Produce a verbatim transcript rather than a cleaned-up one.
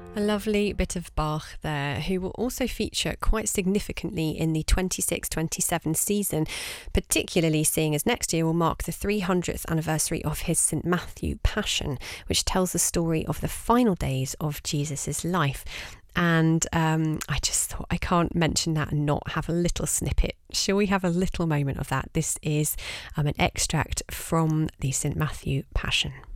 A lovely bit of Bach there, who will also feature quite significantly in the twenty-six twenty-seven season, particularly seeing as next year will mark the three hundredth anniversary of his Saint Matthew Passion, which tells the story of the final days of Jesus's life. And um, I just thought I can't mention that and not have a little snippet. Shall we have a little moment of that? This is um, an extract from the Saint Matthew Passion.